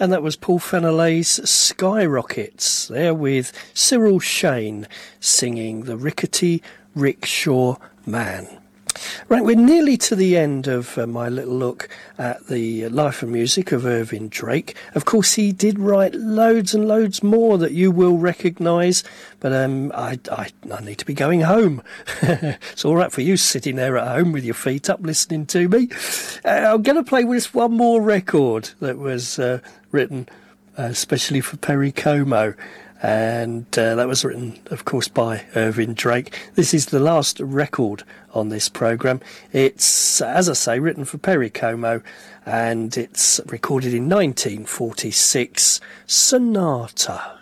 And that was Paul Fenellay's Skyrockets, there with Cyril Shane singing The Rickety Rickshaw Man. Right, we're nearly to the end of my little look at the life and music of Irving Drake. Of course, he did write loads and loads more that you will recognise, but I need to be going home. It's all right for you sitting there at home with your feet up listening to me. I'm going to play with this one more record that was written especially for Perry Como. And that was written, of course, by Irving Drake. This is the last record on this programme. It's, as I say, written for Perry Como, and it's recorded in 1946, Sonata.